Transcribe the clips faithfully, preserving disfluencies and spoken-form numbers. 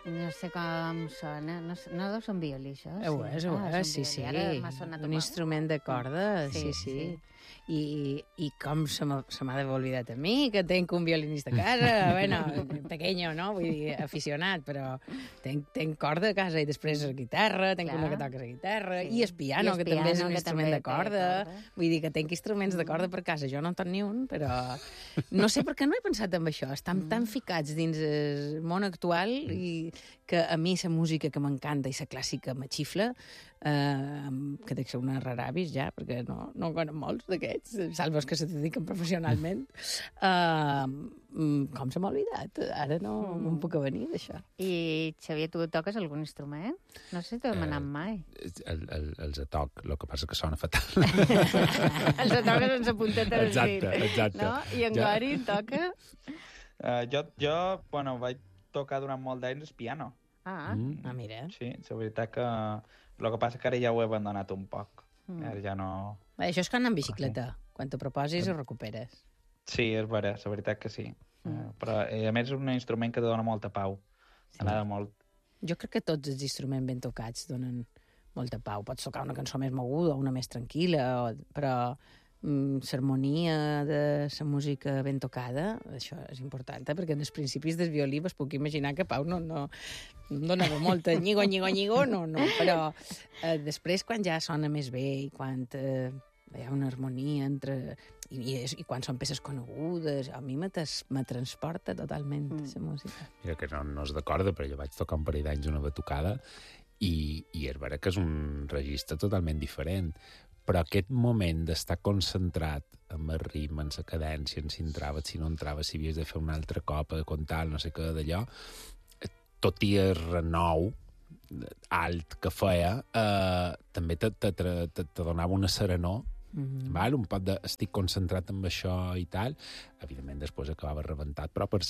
No sé com sona. No, sé, no deu ser un violí, això? Ho és, ho ah, és, sí, sí. Un un instrument de corda, sí, sí. sí. sí. I, i com se m'ha d'haver oblidat a mi, que tenc un violinista a casa, bueno, pequeño, no? Vull dir, aficionat, però tenc, tenc corda a casa i després la guitarra, tenc Clar. una que toca la guitarra, sí. i el I piano, el que piano, també és un que instrument de corda. corda. Vull dir que tenc instruments de corda per casa. Jo no en tinc ni un, però no sé per què no he pensat en això. Estem mm. tan ficats dins el món actual i que a mi la música que m'encanta i la clàssica me xifla, eh, que dec ser una raravis ja, perquè no, no en conec molts d'aquests, salvo els que se dediquen professionalment. Uh, com se m'ha oblidat? Ara no mm. em puc avenir d'això. I, Xavier, tu toques algun instrument? No sé si t'ho he demanat eh, mai. El, el, els toc, el que passa que sona fatal. Els toques sense punteta de exacte, exacte. No? I en ja. Gori toca? Uh, jo, jo, bueno, vaig tocar durant molt d'anys el piano. Ah, mm. ah, mira. Sí, la veritat que... El que passa que ara ja ho he abandonat un poc. Mm. Ara ja no... Bé, això és com anar amb bicicleta. Sí. Quan t'ho proposis, ho recuperes. Sí, és vera, la veritat que sí. Mm. Uh, però, a més, és un instrument que te dona molta pau. Sí. M'agrada molt. Jo crec que tots els instruments ben tocats donen molta pau. Pots tocar una cançó més moguda o una més tranquil·la, o... però l'harmonia de la música ben tocada, això és important, eh? Perquè en els principis del violí vos puc imaginar que Pau no, no, no donava molta lligo, lligo, lligo, no, no, però eh, després quan ja sona més bé i quan eh, hi ha una harmonia entre... I, i, i quan són peces conegudes, a mi me, tes, me transporta totalment mm. la música. Mira que no, no és de corda, però jo vaig tocar un parell d'anys una batucada i, i és vera que és un registre totalment diferent. Però aquest moment d'estar concentrat en el ritme, en la cadència, en si entraves, si no entraves, si havies de fer un altre cop, a comptar, no sé què d'allò, tot i el renou alt que feia, eh, també te, te, te, te, te donava una serenor, mm-hmm. val? Un poc de estic concentrat en això i tal. Evidentment, després acabava rebentat, però per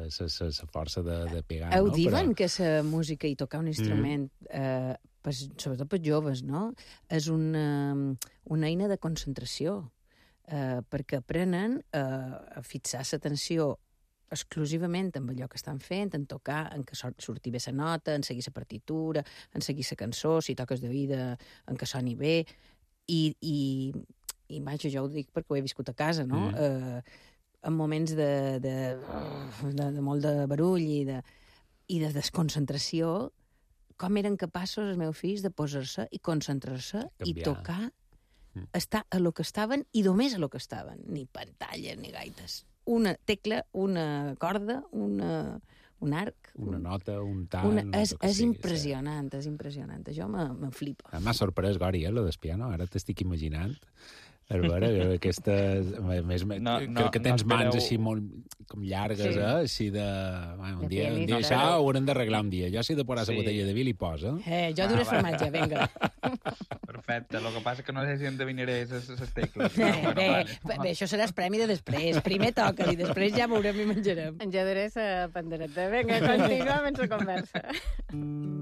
la força de, de pegar. Ho no? diuen però... que la música i tocar un instrument... Mm. Eh, per, sobretot per joves, no? És una, una eina de concentració, eh, perquè aprenen eh, a fixar l'atenció exclusivament amb allò que estan fent, en tocar, en que surti bé la nota, en seguir la partitura, en seguir la cançó, si toques de vida, en que soni bé, i, i, i vaja, jo ho dic perquè ho he viscut a casa, no? Mm. Eh, en moments de, de, de, de molt de barull i de, i de desconcentració, com eren capaços els meus fills de posar-se i concentrar-se i tocar, mm. estar a lo que estaven i només a lo que estaven. Ni pantalles, ni gaites. Una tecla, una corda, una, un arc... Una nota, un tal... Una, és és sigui, impressionant, sí. és impressionant. Això me, me flipa. M'ha sorprès, Gori, eh, lo del piano. Ara t'estic imaginant. A veure, aquesta... Més, no, crec no, que tens no mans així molt com llargues, sí. eh? Així de... Bueno, un, de dia, un dia això ho haurem d'arreglar un dia. Jo si he de posar sí. la botella de vi li posa. Eh, jo duré ah, formatge, vinga. Perfecte, el que passa que no sé si endevinaré les tecles. No, bé, bé, vale. bé, això serà el premi de després. Primer toca i després ja veurem i menjarem. En ja duré la pandereta. Vinga, continuem amb la conversa.